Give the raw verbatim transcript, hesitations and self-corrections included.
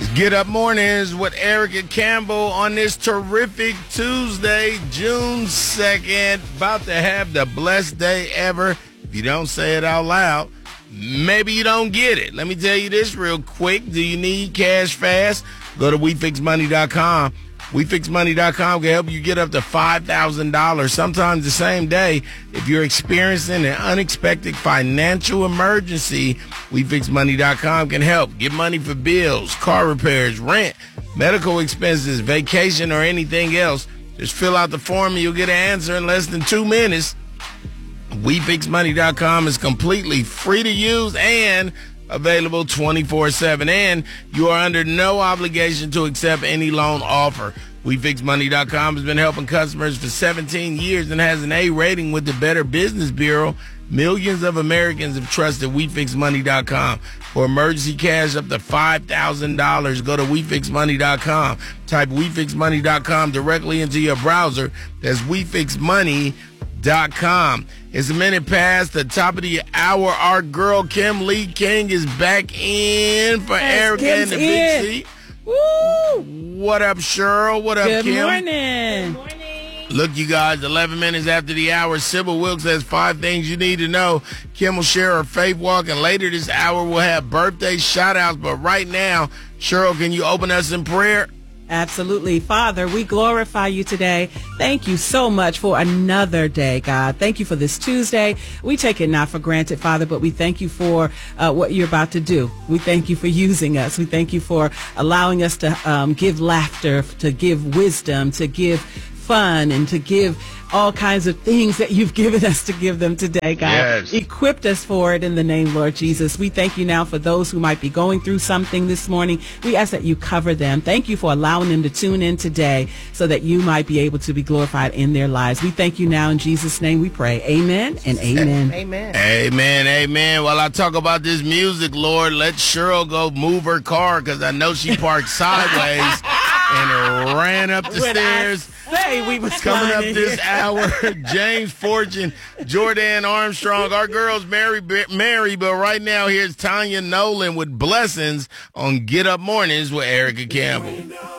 Get Up Mornings with Erica Campbell on this terrific Tuesday, June second. About to have the blessed day ever. If you don't say it out loud, maybe you don't get it. Let me tell you this real quick. Do you need cash fast? Go to we fix money dot com. we fix money dot com can help you get up to five thousand dollars, sometimes the same day. If you're experiencing an unexpected financial emergency, we fix money dot com can help. Get money for bills, car repairs, rent, medical expenses, vacation, or anything else. Just fill out the form and you'll get an answer in less than two minutes. we fix money dot com is completely free to use and available twenty-four seven, and you are under no obligation to accept any loan offer. we fix money dot com has been helping customers for seventeen years and has an A rating with the Better Business Bureau. Millions of Americans have trusted we fix money dot com for emergency cash up to five thousand dollars. Go to we fix money dot com. Type we fix money dot com directly into your browser. That's we fix money dot com. It's a minute past the top of the hour. Our girl Kim Lee King is back in for yes, Erica Kim's and the in. Big C. Woo! What up, Cheryl? What up, Good Kim? morning. Good morning. Look, you guys, eleven minutes after the hour, Sybil Wilkes has five things you need to know. Kim will share her faith walk, and later this hour we'll have birthday shout-outs. But right now, Cheryl, can you open us in prayer? Absolutely. Father, we glorify you today. Thank you so much for another day, God. Thank you for this Tuesday. We take it not for granted, Father, but we thank you for uh, what you're about to do. We thank you for using us. We thank you for allowing us to um, give laughter, to give wisdom, to give fun, and to give all kinds of things that you've given us to give them today, God. Yes. Equipped us for it in the name, Lord Jesus. We thank you now for those who might be going through something this morning. We ask that you cover them. Thank you for allowing them to tune in today so that you might be able to be glorified in their lives. We thank you now in Jesus' name we pray. Amen and amen. Amen. Amen, amen. While I talk about this music, Lord, let Cheryl go move her car because I know she parked sideways and ran up the When I stairs. say we was Coming up flying this here. hour, James Fortune, Jordan Armstrong. Our girls Mary, Mary, but right now here's Tanya Nolan with Blessings on Get Up Mornings with Erica Campbell.